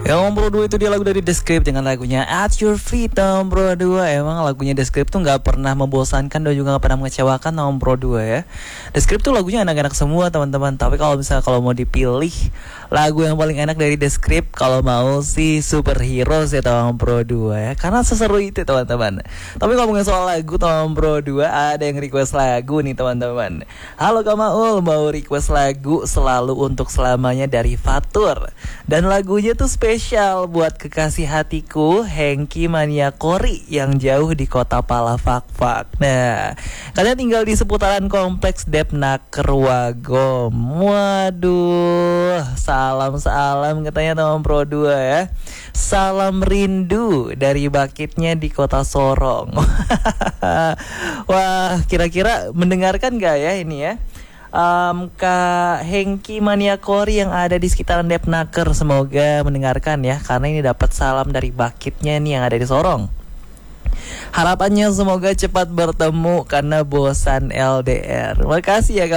Ya Om Bro 2 itu dia lagu dari The Script dengan lagunya At Your Feet Om Bro 2. Emang lagunya The Script tuh gak pernah membosankan dan juga gak pernah mengecewakan Om Bro 2 ya. The Script tuh lagunya enak-enak semua teman-teman. Tapi kalau mau dipilih lagu yang paling enak dari The Script, kalau mau sih Superhero sih Om Bro 2 ya. Karena seseru itu teman-teman. Tapi ngomongin soal lagu Om Bro 2, ada yang request lagu nih teman-teman. Halo Kak Maul, mau request lagu Selalu Untuk Selamanya dari Fatur. Dan lagunya tuh spesial buat kekasih hatiku Hengki Mania Kori yang jauh di kota Palafakfak. Nah, kalian tinggal di seputaran kompleks Depnaker Wagom. Waduh, salam katanya Tom Pro 2 ya. Salam rindu dari bakitnya di kota Sorong. Wah, kira-kira mendengarkan gak ya ini ya? Kak Hengki Mania Kori yang ada di sekitaran Depnaker, semoga mendengarkan ya, karena ini dapat salam dari bakitnya nih yang ada di Sorong. Harapannya semoga cepat bertemu karena bosan LDR. Makasih ya Kak.